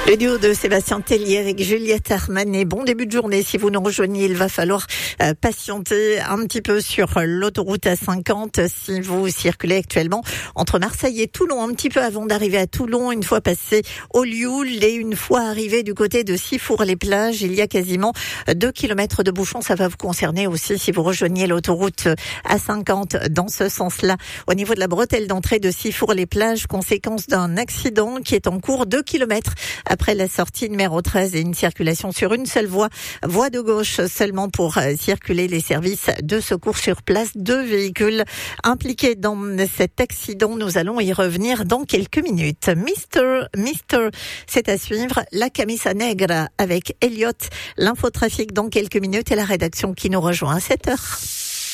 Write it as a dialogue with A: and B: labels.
A: Le duo de Sébastien Tellier avec Juliette Armanet. Bon début de journée. Si vous nous rejoignez, il va falloir patienter un petit peu sur l'autoroute A50 si vous circulez actuellement entre Marseille et Toulon. Un petit peu avant d'arriver à Toulon, une fois passé au Lioul et une fois arrivé du côté de Sifour-les-Plages, il y a quasiment 2 kilomètres de bouchons. Ça va vous concerner aussi si vous rejoignez l'autoroute A50 dans ce sens-là. Au niveau de la bretelle d'entrée de Sifour-les-Plages, conséquence d'un accident qui est en cours 2 kilomètres après la sortie numéro 13 et une circulation sur une seule voie de gauche seulement pour circuler. Les services de secours sur place. 2 véhicules impliqués dans cet accident. Nous allons y revenir dans quelques minutes. Mister, c'est à suivre. La Camisa Negra avec Elliot. L'infotrafic dans quelques minutes et la rédaction qui nous rejoint à 7h.